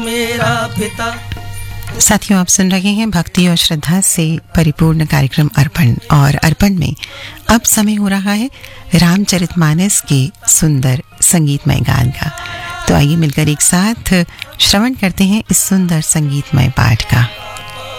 मेरा पिता। साथियों, आप सुन रहे हैं भक्ति और श्रद्धा से परिपूर्ण कार्यक्रम अर्पण, और अर्पण में अब समय हो रहा है रामचरितमानस के सुंदर संगीतमय गान का। तो आइए मिलकर एक साथ श्रवण करते हैं इस सुंदर संगीतमय पाठ का।